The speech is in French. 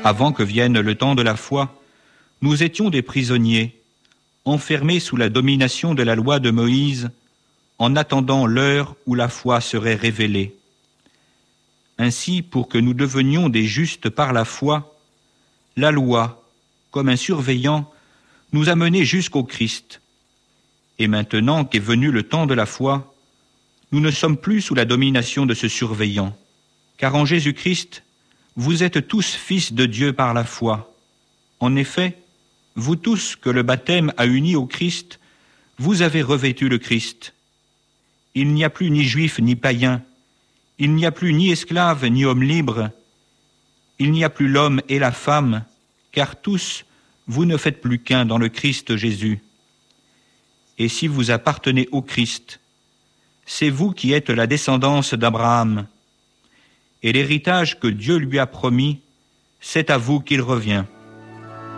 Avant que vienne le temps de la foi, nous étions des prisonniers, enfermés sous la domination de la loi de Moïse, en attendant l'heure où la foi serait révélée. Ainsi, pour que nous devenions des justes par la foi, la loi, comme un surveillant, nous a menés jusqu'au Christ. Et maintenant qu'est venu le temps de la foi, nous ne sommes plus sous la domination de ce surveillant, car en Jésus-Christ, vous êtes tous fils de Dieu par la foi. En effet, vous tous que le baptême a unis au Christ, vous avez revêtu le Christ. Il n'y a plus ni juif ni païen, il n'y a plus ni esclave ni homme libre, il n'y a plus l'homme et la femme, car tous, vous ne faites plus qu'un dans le Christ Jésus. Et si vous appartenez au Christ, c'est vous qui êtes la descendance d'Abraham. Et l'héritage que Dieu lui a promis, c'est à vous qu'il revient.